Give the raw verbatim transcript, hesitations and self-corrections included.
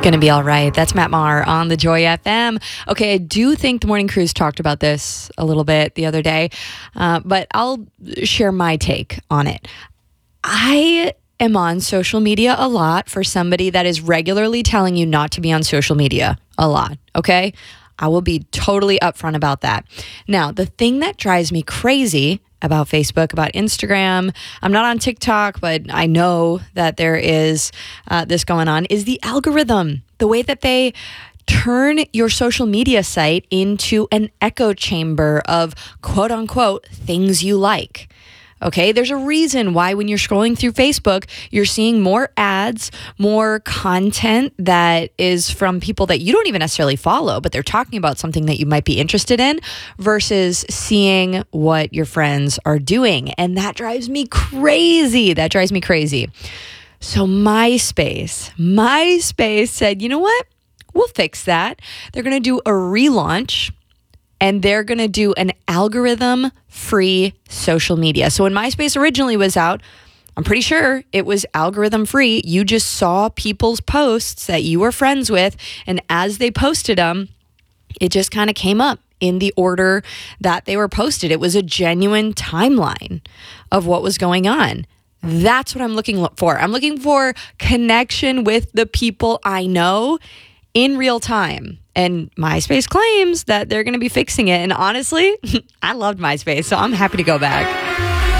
Gonna be all right. That's Matt Maher on the Joy F M. Okay, I do think the Morning Cruise talked about this a little bit the other day, uh, but I'll share my take on it. I am on social media a lot for somebody that is regularly telling you not to be on social media a lot, okay? I will be totally upfront about that. Now, the thing that drives me crazy about Facebook, about Instagram, I'm not on TikTok, but I know that there is uh, this going on, is the algorithm, the way that they turn your social media site into an echo chamber of quote unquote things you like. Okay, there's a reason why when you're scrolling through Facebook, you're seeing more ads, more content that is from people that you don't even necessarily follow, but they're talking about something that you might be interested in versus seeing what your friends are doing. And that drives me crazy. That drives me crazy. So MySpace, MySpace said, you know what? We'll fix that. They're going to do a relaunch. And they're going to do an algorithm-free social media. So when MySpace originally was out, I'm pretty sure it was algorithm-free. You just saw people's posts that you were friends with, and as they posted them, it just kind of came up in the order that they were posted. It was a genuine timeline of what was going on. That's what I'm looking for. I'm looking for connection with the people I know in real time. And MySpace claims that they're going to be fixing it. And honestly, I loved MySpace, so I'm happy to go back.